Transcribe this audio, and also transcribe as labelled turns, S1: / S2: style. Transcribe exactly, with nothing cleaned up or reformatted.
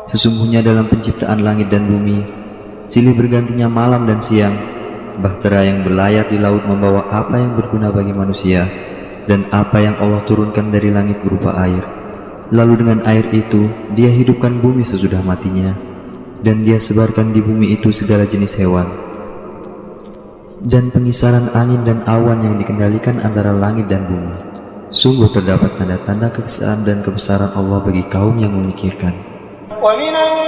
S1: Sesungguhnya dalam penciptaan langit dan bumi, silih bergantinya malam dan siang, bahtera yang berlayar di laut membawa apa yang berguna bagi manusia, dan apa yang Allah turunkan dari langit berupa air. Lalu dengan air itu, dia hidupkan bumi sesudah matinya, dan dia sebarkan di bumi itu segala jenis hewan. Dan pengisaran angin dan awan yang dikendalikan antara langit dan bumi. Sungguh terdapat tanda-tanda keesaan dan kebesaran Allah bagi kaum yang memikirkan.